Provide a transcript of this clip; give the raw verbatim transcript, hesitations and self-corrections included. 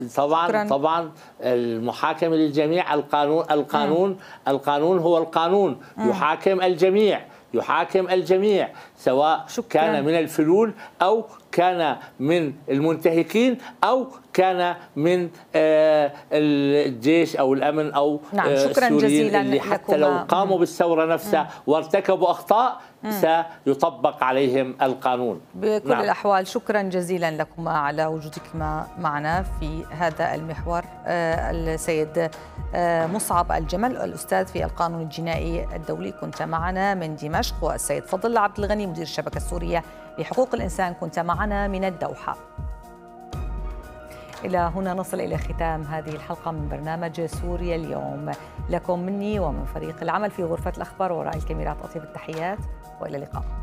طبعا شكراً. طبعا المحاكمة للجميع. القانون القانون القانون هو القانون، يحاكم الجميع، يحاكم الجميع سواء شكراً. كان من الفلول أو كان من المنتهكين أو كان من آه الجيش أو الأمن أو نعم. آه شكرا السوريين جزيلا اللي حتى لو لكما. قاموا بالثورة نفسها وارتكبوا أخطاء سيطبق عليهم القانون بكل نعم. الأحوال شكرا جزيلا لكما على وجودكما معنا في هذا المحور. آه السيد آه مصعب الجمل الأستاذ في القانون الجنائي الدولي كنت معنا من دمشق، والسيد فضل عبد الغني مدير الشبكة السورية لحقوق الإنسان كنت معنا من الدوحة. إلى هنا نصل إلى ختام هذه الحلقة من برنامج سوريا اليوم. لكم مني ومن فريق العمل في غرفة الأخبار وراء الكاميرات أطيب التحيات وإلى اللقاء.